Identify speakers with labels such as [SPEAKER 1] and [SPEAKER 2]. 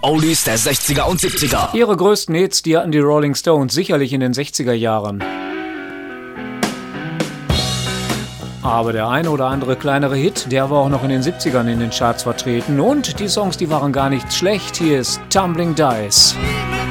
[SPEAKER 1] Oldies der 60er und 70er.
[SPEAKER 2] Ihre größten Hits, die hatten die Rolling Stones sicherlich in den 60er Jahren. Aber der eine oder andere kleinere Hit, der war auch noch in den 70ern in den Charts vertreten. Und die Songs, die waren gar nicht schlecht. Hier ist Tumbling Dice.